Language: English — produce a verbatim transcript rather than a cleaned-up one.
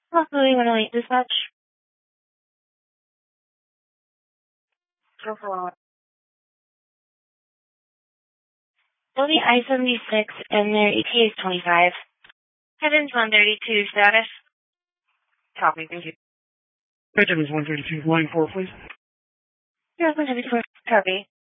Possibly one oh eight dispatch. Go for it. It'll be I seventy-six and their E T A is twenty-five. Headings one thirty-two status. Copy, thank you. Headings one thirty-two, line four, please. Yes, one thirty-four, copy.